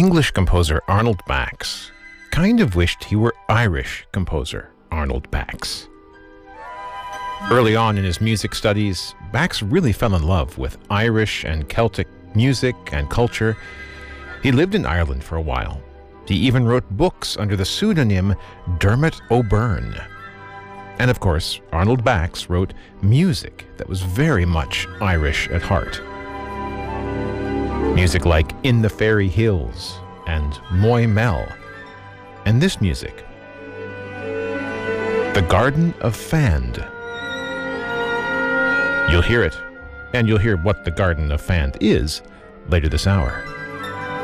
English composer Arnold Bax kind of wished he were Irish composer Arnold Bax. Early on in his music studies, Bax really fell in love with Irish and Celtic music and culture. He lived in Ireland for a while. He even wrote books under the pseudonym Dermot O'Byrne. And of course, Arnold Bax wrote music that was very much Irish at heart. Music like In the Fairy Hills and Moy Mel. And this music, The Garden of Fand. You'll hear it, and you'll hear what the Garden of Fand is later this hour.